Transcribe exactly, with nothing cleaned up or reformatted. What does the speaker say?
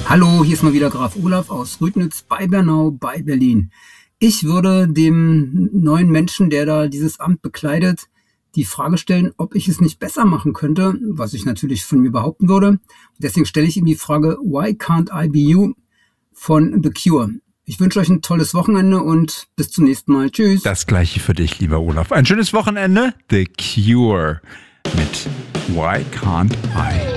Hallo, hier ist mal wieder Graf Olaf aus Rüdnitz bei Bernau bei Berlin. Ich würde dem neuen Menschen, der da dieses Amt bekleidet, die Frage stellen, ob ich es nicht besser machen könnte, was ich natürlich von mir behaupten würde. Deswegen stelle ich ihm die Frage, Why can't I be you von The Cure. Ich wünsche euch ein tolles Wochenende und bis zum nächsten Mal. Tschüss. Das gleiche für dich, lieber Olaf. Ein schönes Wochenende. The Cure mit Why Can't I